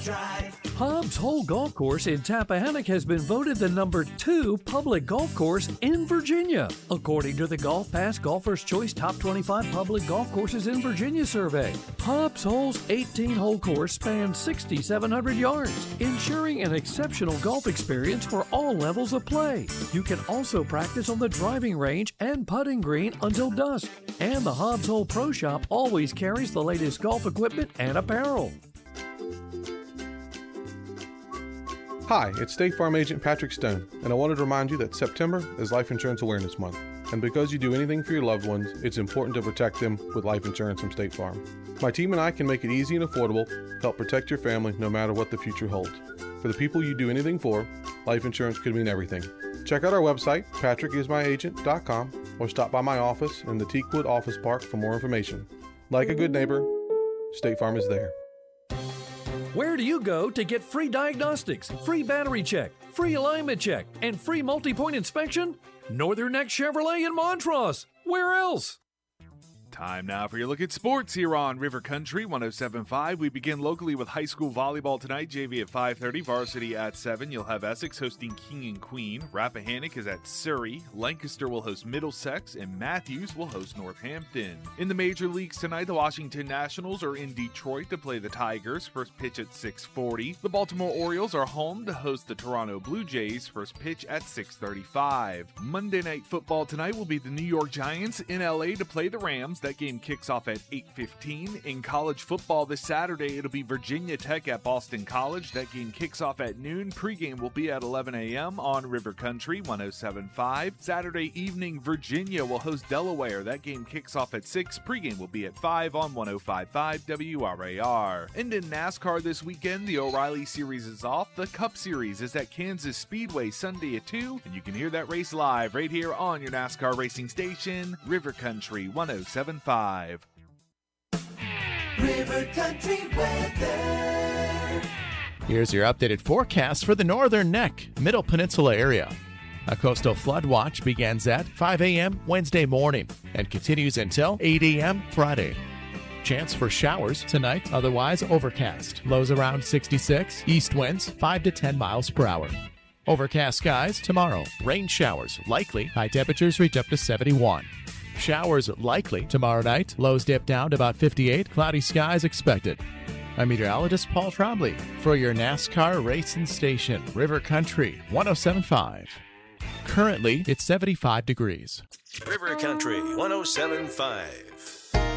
Drive. Hobbs Hole Golf Course in Tappahannock has been voted the number 2 public golf course in Virginia, according to the Golf Pass Golfer's Choice Top 25 Public Golf Courses in Virginia survey. Hobbs Hole's 18-hole course spans 6,700 yards, ensuring an exceptional golf experience for all levels of play. You can also practice on the driving range and putting green until dusk, and the Hobbs Hole Pro Shop always carries the latest golf equipment and apparel. Hi, it's State Farm Agent Patrick Stone, and I wanted to remind you that September is Life Insurance Awareness Month. And because you do anything for your loved ones, it's important to protect them with life insurance from State Farm. My team and I can make it easy and affordable to help protect your family no matter what the future holds. For the people you do anything for, life insurance could mean everything. Check out our website, patrickismyagent.com, or stop by my office in the Teakwood Office Park for more information. Like a good neighbor, State Farm is there. Where do you go to get free diagnostics, free battery check, free alignment check, and free multi-point inspection? Northern Neck Chevrolet in Montrose. Where else? Time now for your look at sports here on River Country 107.5. We begin locally with high school volleyball tonight. JV at 5:30, varsity at 7. You'll have Essex hosting King and Queen. Rappahannock is at Surrey. Lancaster will host Middlesex, and Matthews will host Northampton. In the major leagues tonight, the Washington Nationals are in Detroit to play the Tigers. First pitch at 6:40. The Baltimore Orioles are home to host the Toronto Blue Jays. First pitch at 6:35. Monday Night Football tonight will be the New York Giants in LA to play the Rams. That game kicks off at 8:15. In college football this Saturday, it'll be Virginia Tech at Boston College. That game kicks off at noon. Pregame will be at 11 a.m. on River Country 107.5. Saturday evening, Virginia will host Delaware. That game kicks off at 6. Pregame will be at 5 on 105.5 WRAR. And in NASCAR this weekend, the O'Reilly Series is off. The Cup Series is at Kansas Speedway Sunday at 2. And you can hear that race live right here on your NASCAR racing station, River Country 107.5. River Country weather. Here's your updated forecast for the Northern Neck, Middle Peninsula area. A coastal flood watch begins at 5 a.m. Wednesday morning and continues until 8 a.m. Friday. Chance for showers tonight, otherwise overcast. Lows around 66, east winds 5 to 10 miles per hour. Overcast skies tomorrow. Rain showers likely. High temperatures reach up to 71. Showers likely tomorrow night. Lows dip down to about 58. Cloudy skies expected. I'm meteorologist Paul Trombley for your NASCAR racing station, River Country 107.5. Currently, it's 75 degrees. River Country 107.5.